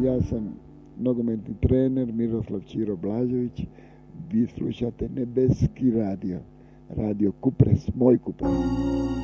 Ja sam nogometni trener Miroslav Ćiro Blažević. Vi slušate Nebeski radio. Radio Kupres, moj Kupres.